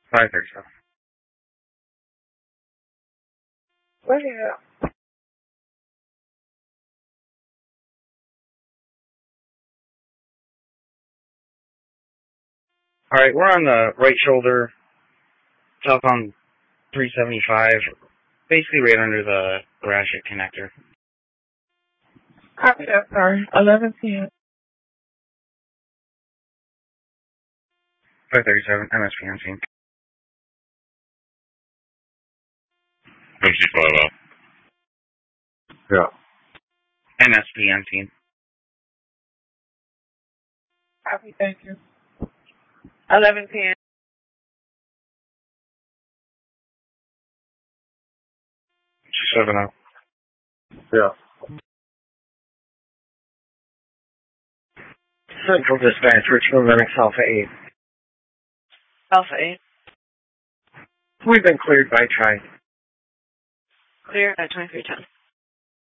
537. Where you at? Alright, we're on the right shoulder, south on 375, basically right under the ratchet connector. Copy that, sorry. 11:10. 537, MSP on scene. 5 up. Yeah. MSP on scene. Copy, thank you. 11:10. 7 up. Yeah. Central Dispatch, Richmond Linux Alpha 8. Alpha 8. We've been cleared by Tri. Clear at 2310.